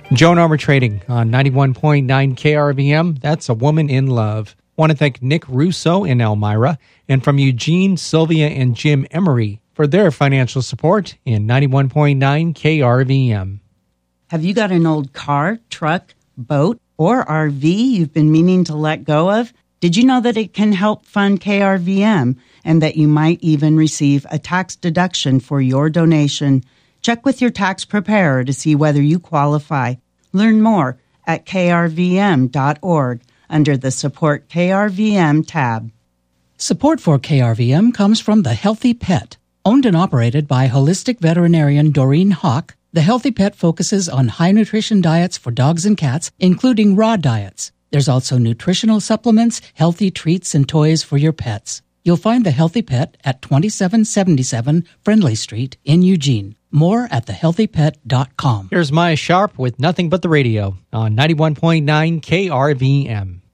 Joan Armour Trading on 91.9 KRVM. That's A Woman in Love. Want to thank Nick Russo in Elmira, and from Eugene, Sylvia, and Jim Emery for their financial support in 91.9 KRVM. Have you got an old car, truck, boat, or RV you've been meaning to let go of? Did you know that it can help fund KRVM and that you might even receive a tax deduction for your donation? Check with your tax preparer to see whether you qualify. Learn more at krvm.org under the Support KRVM tab. Support for KRVM comes from The Healthy Pet. Owned and operated by holistic veterinarian Doreen Hawk, The Healthy Pet focuses on high nutrition diets for dogs and cats, including raw diets. There's also nutritional supplements, healthy treats, and toys for your pets. You'll find The Healthy Pet at 2777 Friendly Street in Eugene. More at thehealthypet.com. Here's Maya Sharp with Nothing But the Radio on 91.9 KRVM.